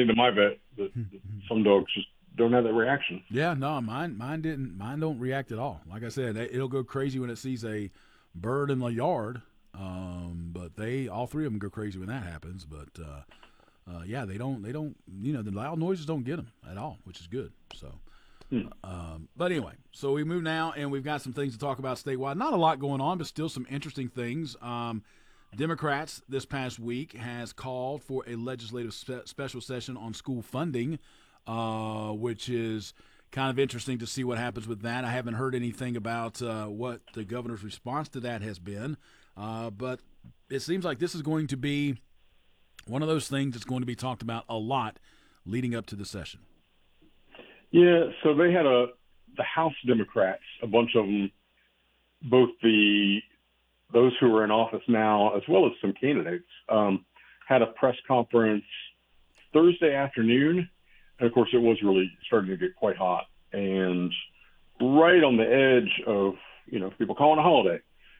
funny to my vet that some dogs just don't have that reaction. Yeah, no, mine didn't. Mine don't react at all. Like I said, it'll go crazy when it sees a bird in the yard. But all three of them go crazy when that happens. But yeah, they don't. The loud noises don't get them at all, which is good. So. But anyway, so we move now, and we've got some things to talk about statewide. Not a lot going on, but still some interesting things. Democrats this past week has called for a legislative special session on school funding, which is kind of interesting to see what happens with that. I haven't heard anything about what the governor's response to that has been, but it seems like this is going to be one of those things that's going to be talked about a lot leading up to the session. Yeah, so they had the House Democrats, a bunch of them, both those who are in office now, as well as some candidates, had a press conference Thursday afternoon. And of course, it was really starting to get quite hot and right on the edge of, people calling a holiday.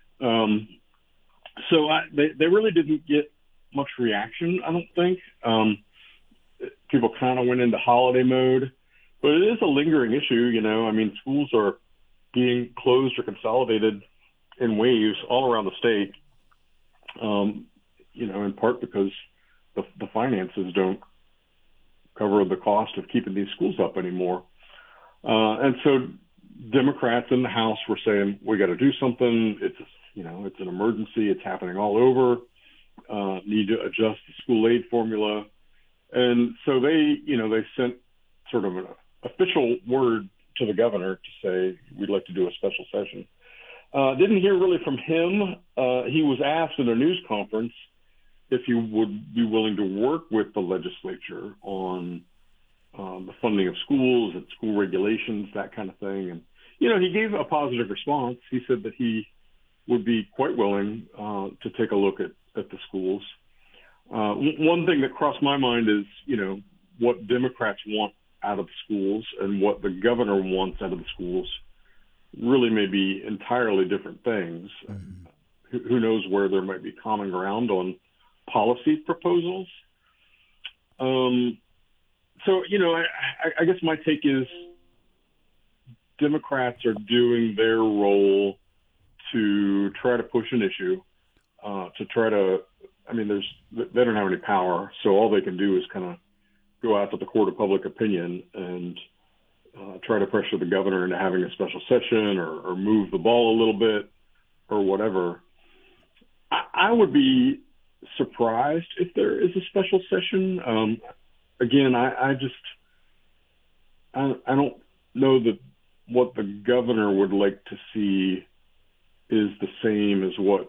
So they really didn't get much reaction, I don't think. People kind of went into holiday mode. But it is a lingering issue, schools are being closed or consolidated in waves all around the state, in part because the finances don't cover the cost of keeping these schools up anymore. And so Democrats in the House were saying, we got to do something. It's an emergency. It's happening all over. Need to adjust the school aid formula. And so they sent sort of an official word to the governor to say, we'd like to do a special session. Didn't hear really from him. He was asked in a news conference if he would be willing to work with the legislature on the funding of schools and school regulations, that kind of thing. And, he gave a positive response. He said that he would be quite willing to take a look at the schools. One thing that crossed my mind is, what Democrats want out of the schools and what the governor wants out of the schools really may be entirely different things. Mm-hmm. Who knows where there might be common ground on policy proposals. So, I guess my take is Democrats are doing their role to try to push an issue, they don't have any power. So all they can do is kind of go out to the court of public opinion and try to pressure the governor into having a special session or move the ball a little bit or whatever. I would be surprised if there is a special session. Again, I don't know that what the governor would like to see is the same as what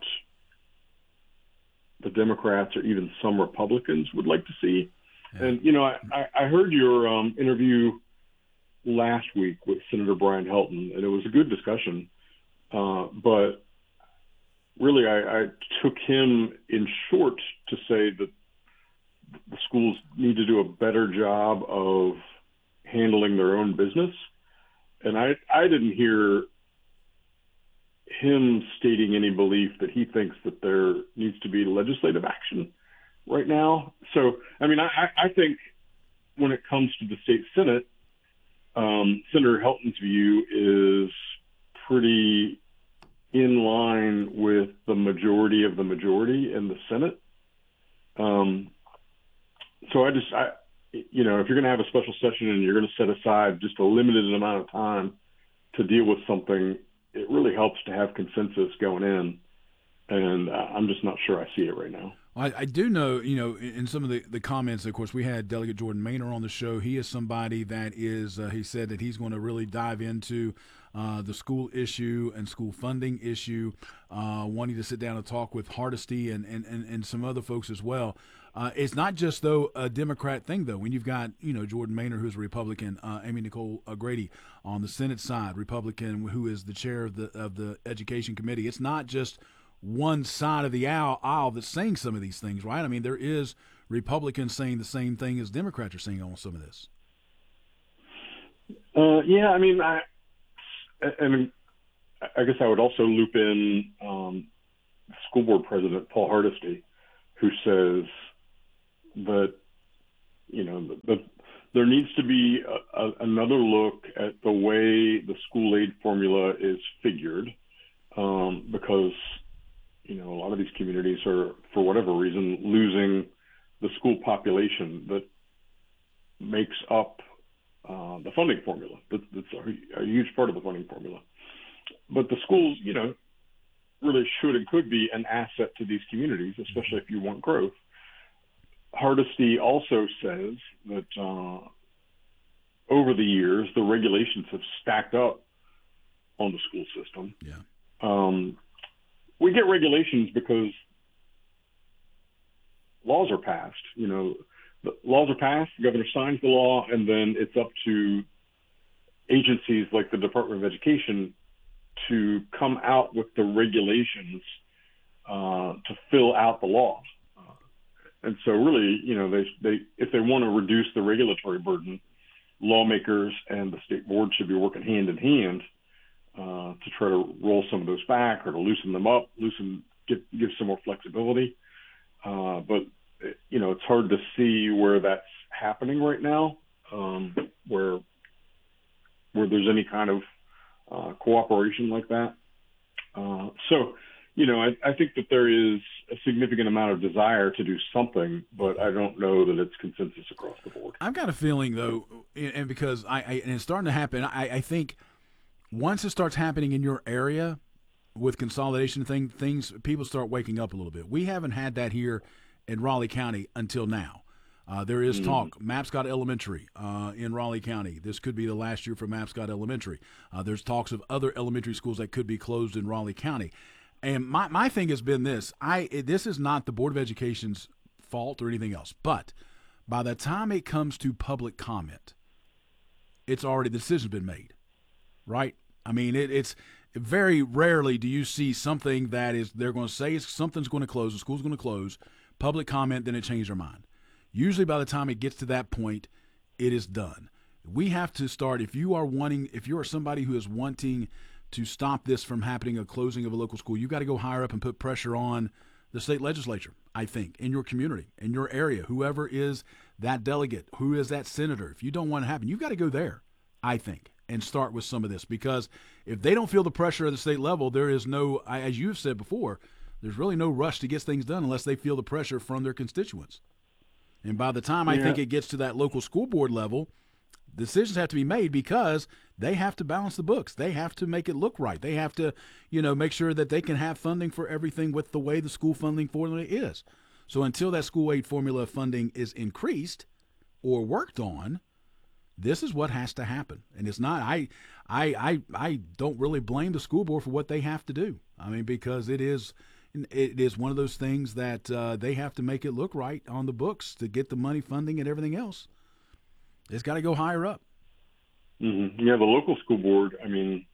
the Democrats or even some Republicans would like to see. Yeah. And, I heard your interview last week with Senator Brian Helton, and it was a good discussion. But really, I took him in short to say that the schools need to do a better job of handling their own business. And I didn't hear him stating any belief that he thinks that there needs to be legislative action right now. So, I think when it comes to the state Senate, Senator Helton's view is pretty in line with the majority of the majority in the Senate. So if you're going to have a special session and you're going to set aside just a limited amount of time to deal with something, it really helps to have consensus going in. And I'm just not sure I see it right now. I do know, in some of the comments, of course, we had Delegate Jordan Maynor on the show. He is somebody that is, he said that he's going to really dive into the school issue and school funding issue, wanting to sit down and talk with Hardesty and some other folks as well. It's not just, though, a Democrat thing, though. When you've got, Jordan Maynor, who's a Republican, Amy Nicole Grady on the Senate side, Republican, who is the chair of the Education Committee. It's not just one side of the aisle that's saying some of these things, right? There is Republicans saying the same thing as Democrats are saying on some of this. I guess I would also loop in school board president Paul Hardesty, who says that there needs to be another look at the way the school aid formula is figured, because a lot of these communities are, for whatever reason, losing the school population that makes up the funding formula. That's a huge part of the funding formula. But the schools, really should and could be an asset to these communities, especially if you want growth. Hardesty also says that over the years, the regulations have stacked up on the school system. Yeah. We get regulations because laws are passed. The laws are passed, the governor signs the law, and then it's up to agencies like the Department of Education to come out with the regulations to fill out the laws. And so really, they if they want to reduce the regulatory burden, lawmakers and the state board should be working hand in hand to try to roll some of those back or to loosen them up, give some more flexibility. But it's hard to see where that's happening right now, where there's any kind of cooperation like that. I think that there is a significant amount of desire to do something, but I don't know that it's consensus across the board. I've got a feeling, though, and because and it's starting to happen, I think once it starts happening in your area with consolidation things, people start waking up a little bit. We haven't had that here in Raleigh County until now. There is talk, Mapscott Elementary in Raleigh County. This could be the last year for Mapscott Elementary. There's talks of other elementary schools that could be closed in Raleigh County. And my thing has been this. This is not the Board of Education's fault or anything else. But by the time it comes to public comment, it's already, the decision's been made, right? I mean, it's very rarely do you see something that is, they're going to say something's going to close, the school's going to close, public comment, then it changed their mind. Usually by the time it gets to that point, it is done. We have to start, if you are somebody who is wanting to stop this from happening, a closing of a local school, you got to go higher up and put pressure on the state legislature, I think, in your community, in your area, whoever is that delegate, who is that senator. If you don't want it to happen, you got to go there, I think, and start with some of this, because if they don't feel the pressure at the state level, there is no, as you've said before, there's really no rush to get things done unless they feel the pressure from their constituents. And by the time I think it gets to that local school board level, decisions have to be made because they have to balance the books. They have to make it look right. They have to, make sure that they can have funding for everything with the way the school funding formula is. So until that school aid formula funding is increased or worked on, this is what has to happen. And it's not, I don't really blame the school board for what they have to do. I mean, because it is one of those things that they have to make it look right on the books to get the money, funding, and everything else. It's got to go higher up. Mm-hmm. Yeah, the local school board, I mean,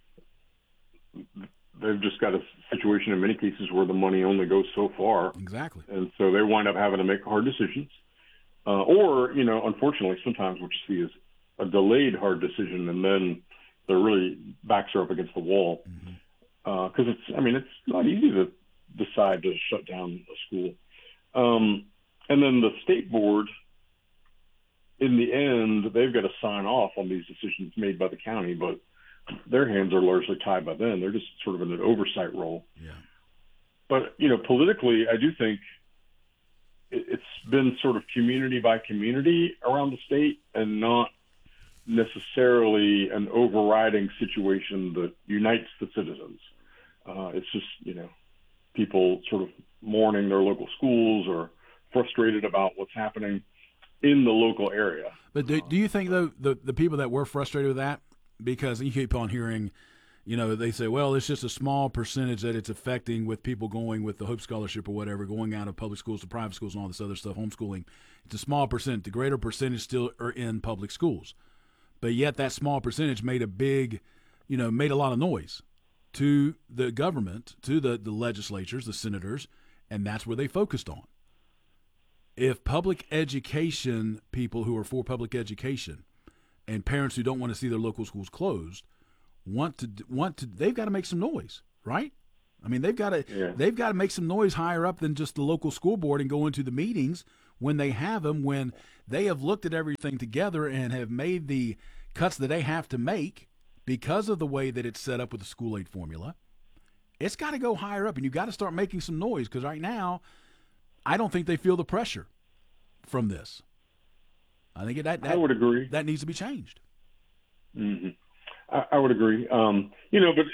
they've just got a situation in many cases where the money only goes so far. Exactly. And so they wind up having to make hard decisions. Or, unfortunately, sometimes what you see is a delayed hard decision, and then they're really backs are up against the wall. Because it's not easy to decide to shut down a school. And then the state board, in the end, they've got to sign off on these decisions made by the county, but their hands are largely tied by them. They're just sort of in an oversight role. Yeah. But, politically, I do think it's been sort of community by community around the state and not necessarily an overriding situation that unites the citizens. It's just, people sort of mourning their local schools or frustrated about what's happening in the local area. But do you think, though, the people that were frustrated with that, because you keep on hearing, they say, well, it's just a small percentage that it's affecting with people going with the Hope Scholarship or whatever, going out of public schools to private schools and all this other stuff, homeschooling. It's a small percent. The greater percentage still are in public schools. But yet that small percentage made made a lot of noise to the government, to the legislatures, the senators, and that's where they focused on. If public education people who are for public education and parents who don't want to see their local schools closed want to, they've got to make some noise, right? I mean, they've got to make some noise higher up than just the local school board and go into the meetings when they have them, when they have looked at everything together and have made the cuts that they have to make because of the way that it's set up with the school aid formula. It's got to go higher up, and you got to start making some noise, because right now I don't think they feel the pressure from this. I think that I would agree. That needs to be changed. Mm-hmm. I would agree. But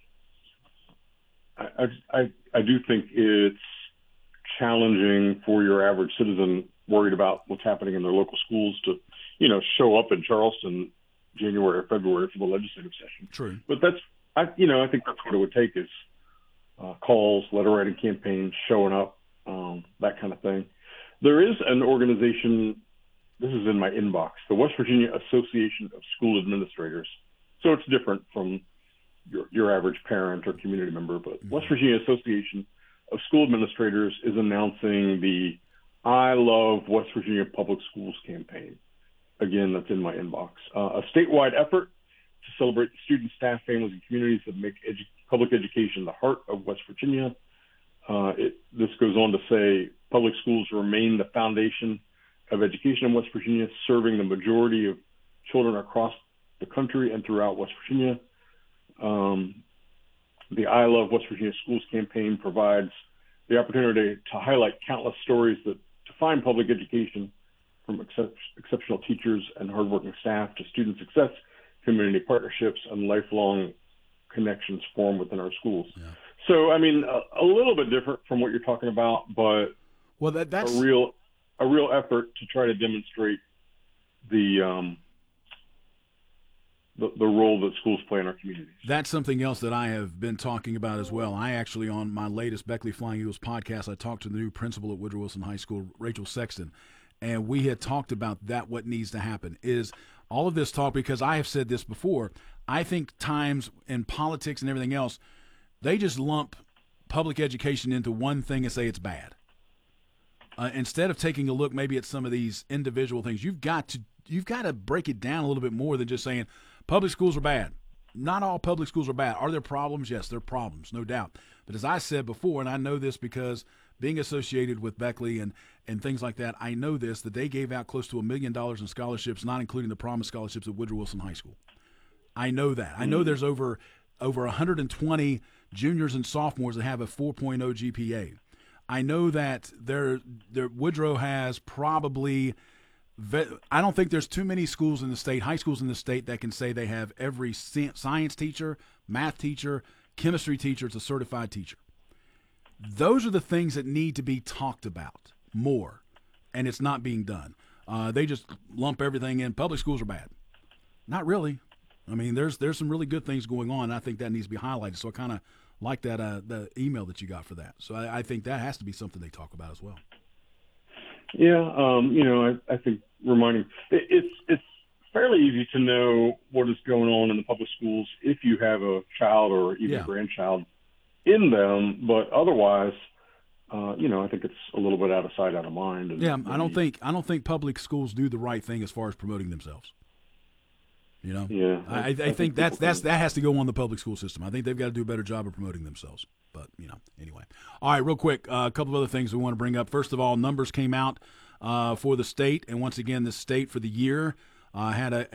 I do think it's challenging for your average citizen worried about what's happening in their local schools to, show up in Charleston January or February for the legislative session. True. But I think that's what it would take is calls, letter writing campaigns, showing up, that kind of thing. There is an organization, this is in my inbox, the West Virginia Association of School Administrators. So it's different from your average parent or community member, but West Virginia Association of School Administrators is announcing the I Love West Virginia Public Schools campaign. Again, that's in my inbox. A statewide effort to celebrate the students, staff, families, and communities that make public education the heart of West Virginia. This goes on to say public schools remain the foundation of education in West Virginia, serving the majority of children across the country and throughout West Virginia. The I Love West Virginia Schools campaign provides the opportunity to highlight countless stories that define public education, from exceptional teachers and hardworking staff to student success, community partnerships, and lifelong connections formed within our schools. Yeah. So, I mean, a little bit different from what you're talking about, but that's a real effort to try to demonstrate the role that schools play in our communities. That's something else that I have been talking about as well. I actually, on my latest Beckley Flying Eagles podcast, I talked to the new principal at Woodrow Wilson High School, Rachel Sexton, and we had talked about that. What needs to happen is all of this talk, because I have said this before, I think times in politics and everything else, they just lump public education into one thing and say it's bad. Instead of taking a look maybe at some of these individual things, you've got to break it down a little bit more than just saying public schools are bad. Not all public schools are bad. Are there problems? Yes, there are problems, no doubt. But as I said before, and I know this because being associated with Beckley and things like that, I know this, that they gave out close to $1 million in scholarships, not including the Promise scholarships at Woodrow Wilson High School. I know that. I know there's over 120 juniors and sophomores that have a 4.0 GPA. I know that Woodrow has probably I don't think there's too many schools in the state, high schools in the state, that can say they have every science teacher, math teacher, chemistry teacher is a certified teacher. Those are the things that need to be talked about more, and it's not being done. They just lump everything in. Public schools are bad. Not really. I mean, there's some really good things going on, and I think that needs to be highlighted. So I kind of like that the email that you got for that. So I think that has to be something they talk about as well. Yeah, I think reminding it's fairly easy to know what is going on in the public schools if you have a child or even a grandchild in them, but otherwise, I think it's a little bit out of sight, out of mind. And I don't think public schools do the right thing as far as promoting themselves. Yeah, I think that has to go on the public school system. I think they've got to do a better job of promoting themselves. But anyway. All right, real quick, a couple of other things we want to bring up. First of all, numbers came out for the state, and once again, the state for the year had a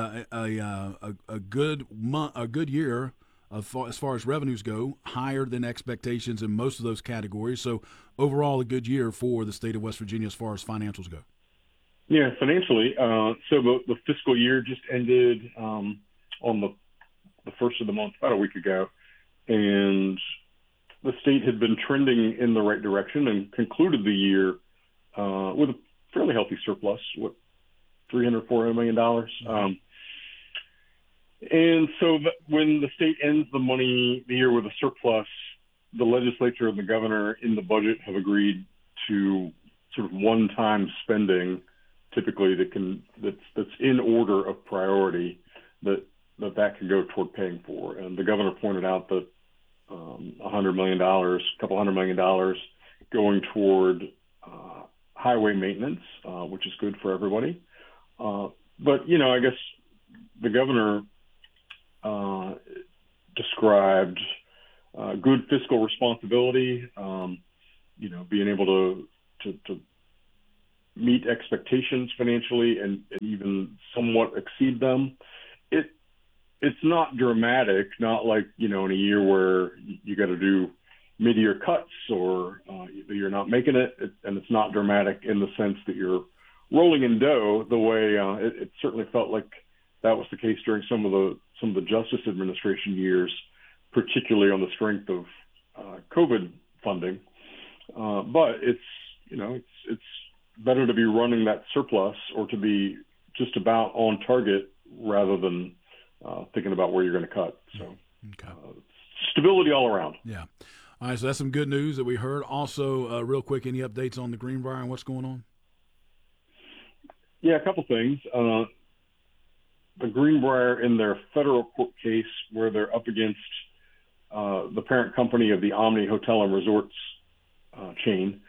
good year as far as revenues go, higher than expectations in most of those categories. So overall, a good year for the state of West Virginia as far as financials go. Yeah, financially. So the fiscal year just ended on the first of the month, about a week ago, and the state had been trending in the right direction and concluded the year with a fairly healthy surplus, $300-400 million. And so when the state ends the year with a surplus, the legislature and the governor in the budget have agreed to sort of one-time spending, typically that's in order of priority, that can go toward paying for. And the governor pointed out that $100 million, a couple $100 million going toward highway maintenance, which is good for everybody. But I guess the governor described good fiscal responsibility, being able to meet expectations financially and even somewhat exceed them. It's not dramatic, not like, in a year where you got to do mid-year cuts or you're not making it, and it's not dramatic in the sense that you're rolling in dough the way it certainly felt like that was the case during some of the Justice Administration years, particularly on the strength of COVID funding. But it's better to be running that surplus or to be just about on target rather than thinking about where you're going to cut. So stability all around. Yeah. All right, so that's some good news that we heard. Also, real quick, any updates on the Greenbrier and what's going on? Yeah, a couple things. The Greenbrier in their federal court case where they're up against the parent company of the Omni Hotel and Resorts chain,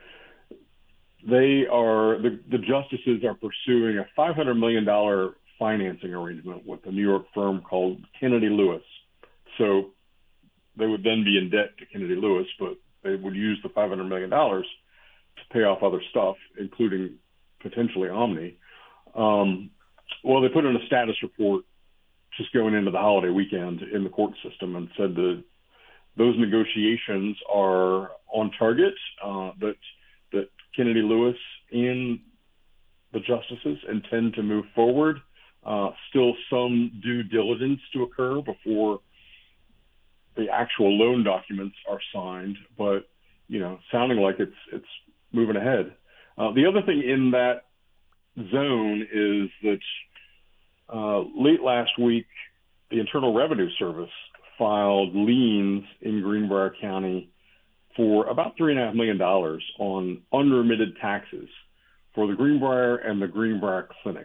the justices are pursuing a $500 million financing arrangement with a New York firm called Kennedy Lewis. So they would then be in debt to Kennedy Lewis, but they would use the $500 million to pay off other stuff, including potentially Omni. Well, they put in a status report just going into the holiday weekend in the court system and said that those negotiations are on target, that Kennedy Lewis and the justices intend to move forward. Still some due diligence to occur before the actual loan documents are signed, but sounding like it's moving ahead. The other thing in that zone is that late last week, the Internal Revenue Service filed liens in Greenbrier County for about $3.5 million on unremitted taxes for the Greenbrier and the Greenbrier Clinic.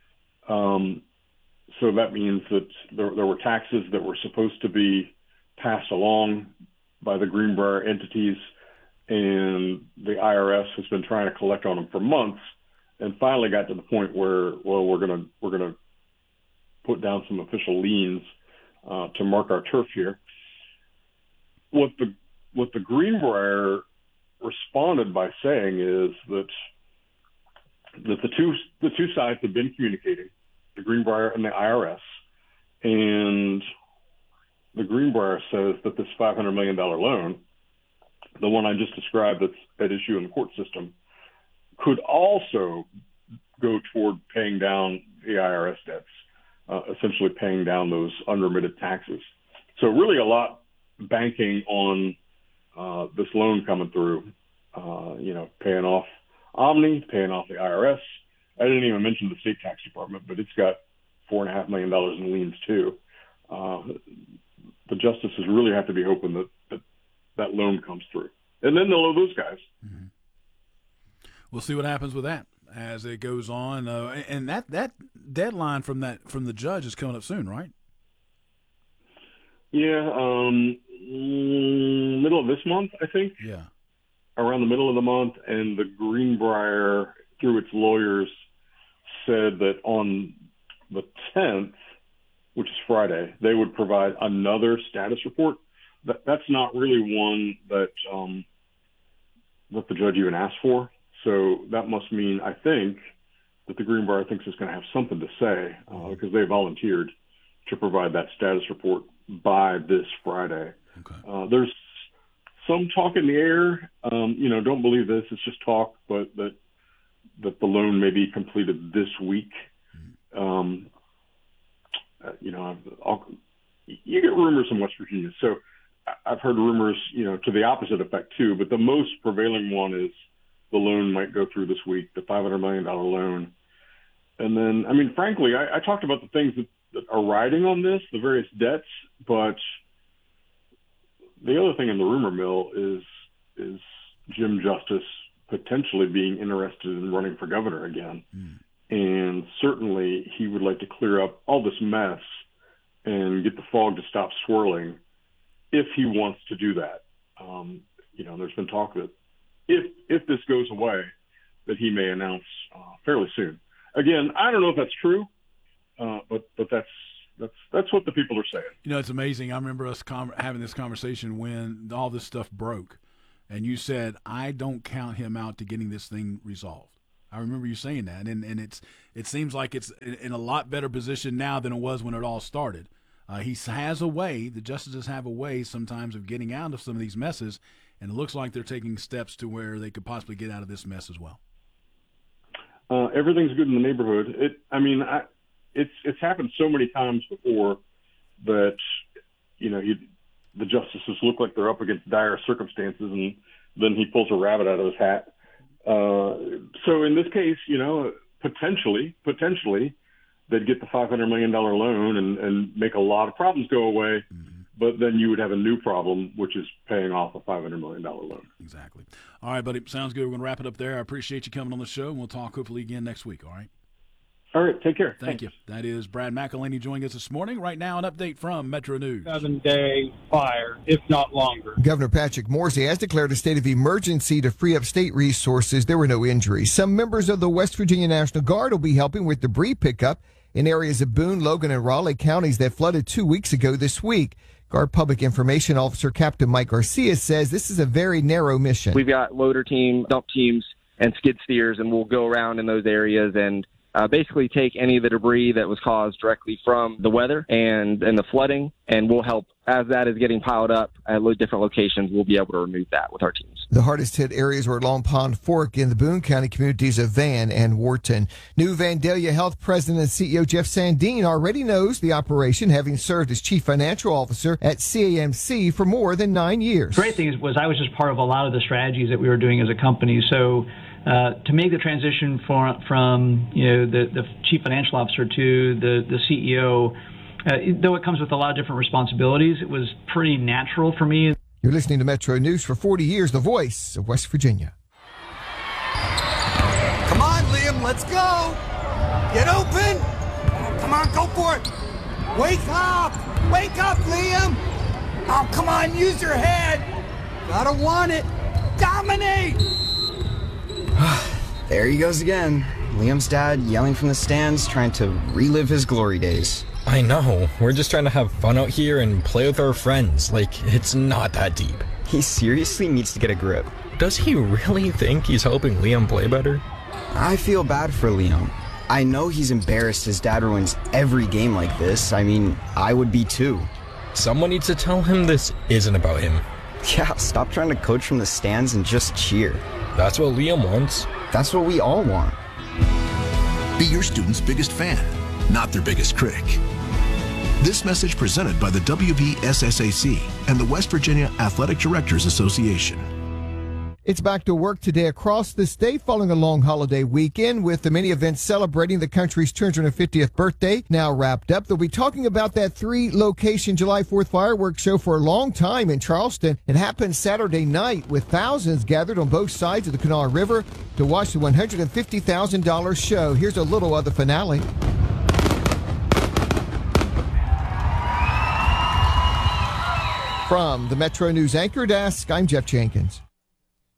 So that means that there were taxes that were supposed to be passed along by the Greenbrier entities, and the IRS has been trying to collect on them for months, and finally got to the point where, well, we're gonna put down some official liens to mark our turf here. What the Greenbrier responded by saying is that the two sides have been communicating, the Greenbrier and the IRS, and the Greenbrier says that this $500 million loan, the one I just described that's at issue in the court system, could also go toward paying down the IRS debts, essentially paying down those unremitted taxes. So really a lot banking on this loan coming through, paying off Omni, paying off the IRS. I didn't even mention the state tax department, but it's got $4.5 million in liens too. The justices really have to be hoping that loan comes through, and then they'll owe those guys. Mm-hmm. We'll see what happens with that as it goes on, and that deadline from the judge is coming up soon, right? Yeah, middle of this month, I think. Yeah, around the middle of the month, and the Greenbrier, through its lawyers, said that on the 10th, which is Friday, they would provide another status report. That's not really one that the judge even asked for. So that must mean, I think, that the Greenbrier thinks it's going to have something to say because they volunteered to provide that status report by this Friday. Okay. There's some talk in the air. Don't believe this. It's just talk, but that the loan may be completed this week. You get rumors in West Virginia. So I've heard rumors, to the opposite effect too, but the most prevailing one is the loan might go through this week, the $500 million loan. And then, frankly, I talked about the things that are riding on this, the various debts, but the other thing in the rumor mill is Jim Justice potentially being interested in running for governor again. And certainly he would like to clear up all this mess and get the fog to stop swirling if he wants to do that. There's been talk that if this goes away, that he may announce fairly soon. Again, I don't know if that's true, but that's what the people are saying. It's amazing. I remember us having this conversation when all this stuff broke, and you said, I don't count him out to getting this thing resolved. I remember you saying that, and it seems like it's in a lot better position now than it was when it all started. He has a way, the justices have a way sometimes of getting out of some of these messes, and it looks like they're taking steps to where they could possibly get out of this mess as well. Everything's good in the neighborhood. It's happened so many times before that, the justices look like they're up against dire circumstances, and then he pulls a rabbit out of his hat. So in this case, potentially they'd get the $500 million loan and make a lot of problems go away. Mm-hmm. But then you would have a new problem, which is paying off a $500 million loan. Exactly. All right, buddy. Sounds good. We're going to wrap it up there. I appreciate you coming on the show, and we'll talk hopefully again next week. All right? All right. Take care. Thank you. That is Brad McElhaney joining us this morning. Right now, an update from Metro News. 7-day fire, if not longer. Governor Patrick Morsey has declared a state of emergency to free up state resources. There were no injuries. Some members of the West Virginia National Guard will be helping with debris pickup in areas of Boone, Logan, and Raleigh counties that flooded 2 weeks ago this week. Guard Public Information Officer Captain Mike Garcia says this is a very narrow mission. We've got loader team, dump teams, and skid steers, and we'll go around in those areas and basically take any of the debris that was caused directly from the weather and the flooding, and we'll help as that is getting piled up at different locations. We'll be able to remove that with our teams. The hardest hit areas were Long Pond Fork in the Boone County communities of Van and Wharton. New Vandalia Health President and CEO Jeff Sandine already knows the operation, having served as Chief Financial Officer at CAMC for more than 9 years. The great thing was I was just part of a lot of the strategies that we were doing as a company. So to make the transition from the Chief Financial Officer to the CEO, though it comes with a lot of different responsibilities, it was pretty natural for me. You're listening to Metro News for 40 years, the voice of West Virginia. Come on, Liam, let's go. Get open. Come on, go for it. Wake up. Wake up, Liam. Oh, come on, use your head. Gotta want it. Dominate. There he goes again. Liam's dad yelling from the stands, trying to relive his glory days. I know. We're just trying to have fun out here and play with our friends. It's not that deep. He seriously needs to get a grip. Does he really think he's helping Liam play better? I feel bad for Liam. I know he's embarrassed his dad ruins every game like this. I mean, I would be too. Someone needs to tell him this isn't about him. Yeah, stop trying to coach from the stands and just cheer. That's what Liam wants. That's what we all want. Be your student's biggest fan, not their biggest critic. This message presented by the WVSSAC and the West Virginia Athletic Directors Association. It's back to work today across the state following a long holiday weekend with the many events celebrating the country's 250th birthday now wrapped up. They'll be talking about that 3-location July 4th fireworks show for a long time in Charleston. It happened Saturday night with thousands gathered on both sides of the Kanawha River to watch the $150,000 show. Here's a little of the finale. From the Metro News Anchor Desk, I'm Jeff Jenkins.